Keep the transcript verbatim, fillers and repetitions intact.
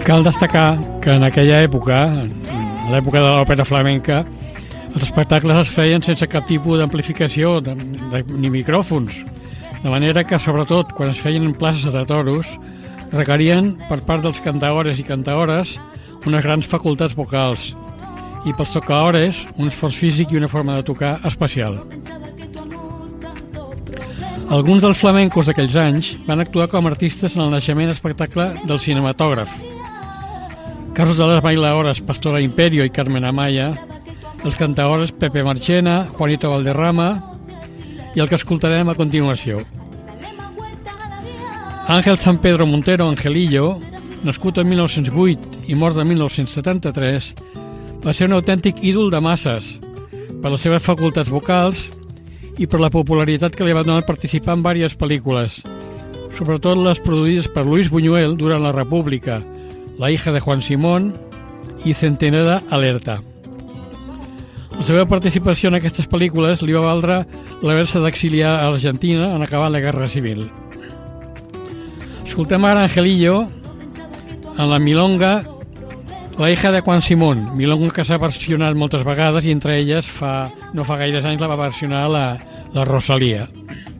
Cal destacar que en aquella època, en l'època de l'òpera flamenca, els espectacles es feien sense cap tipus d'amplificació de, de, ni micròfons, de manera que, sobretot, quan es feien en places de toros, requerien, per part dels cantaores i cantaores, unes grans facultats vocals i pels tocaores un esforç físic i una forma de tocar especial. Alguns dels flamencos d'aquells anys van actuar com a artistes en el naixement espectacle del cinematògraf. Casos de les bailaores Pastora Imperio i Carmen Amaya, els cantaores Pepe Marchena, Juanito Valderrama i el que escoltarem a continuació. Ángel San Pedro Montero Angelillo, nascut en mil nou-cents vuit i mort en mil nou-cents setanta-tres, va ser un autèntic ídol de masses per les seves facultats vocals i per la popularitat que li va donar participar en diverses pel·lícules, sobretot les produïdes per Luis Buñuel durant la República, La hija de Juan Simón i Centinela Alerta. La seva participació en aquestes pel·lícules li va valdre l'haver-se d'exiliar a Argentina en acabar la Guerra Civil. Escoltem ara Angelillo en la milonga La hija de Juan Simón, milonga que s'ha versionat moltes vegades i entre elles fa, no fa gaires anys la va versionar la, la Rosalía.